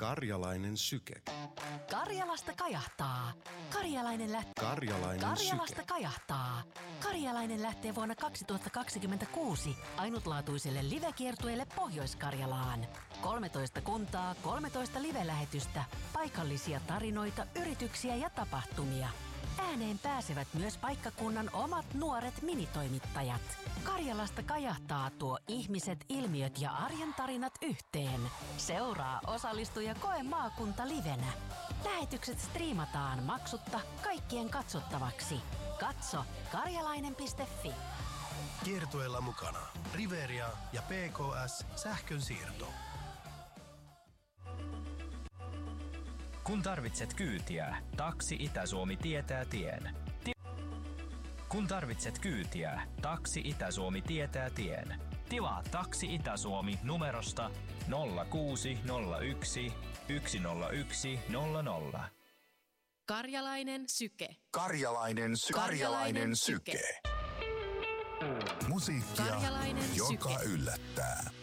Karjalainen syke. Karjalasta kajahtaa. Karjalainen syke. kajahtaa. Karjalainen lähtee vuonna 2026 ainutlaatuiselle livekiertueelle Pohjois-Karjalaan. 13 kuntaa, 13 live-lähetystä, paikallisia tarinoita, yrityksiä ja tapahtumia. Ääneen pääsevät myös paikkakunnan omat nuoret minitoimittajat. Karjalasta kajahtaa tuo ihmiset, ilmiöt ja arjen tarinat yhteen. Seuraa, osallistu ja koe maakunta livenä. Lähetykset striimataan maksutta kaikkien katsottavaksi. Katso karjalainen.fi. Kiertueella mukana Riveria ja PKS Sähkönsiirto. Kun tarvitset kyytiä, Taksi Itä-Suomi tietää tien. Kun tarvitset kyytiä, Taksi Itä-Suomi tietää tien. Tilaa Taksi Itä-Suomi numerosta 0601 101 00. Karjalainen syke. Karjalainen syke. Musiikkia, Karjalainen joka syke. yllättää.